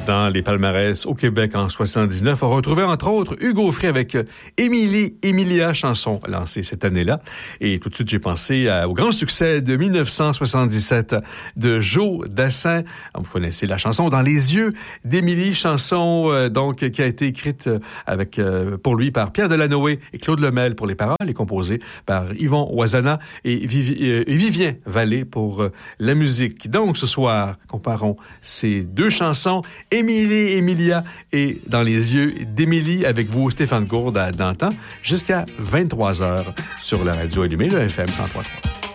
dans les palmarès au Québec en 79. On retrouvait entre autres Hugo Frey avec Emilia, chanson lancée cette année-là. Et tout de suite, j'ai pensé au grand succès de 1977 de Joe Dassin. Vous connaissez la chanson Dans les yeux d'Émilie, chanson donc qui a été écrite avec pour lui par Pierre Delanoë et Claude Lemel pour les paroles et composée par Yvon Ouazana et Vivien Vallée pour la musique. Donc ce soir, comparons ces deux chansons, Emilia et Dans les yeux d'Émilie, avec vous, Stéphane Gourde, d'antan, jusqu'à 23h sur la radio allumée, le FM 103.3.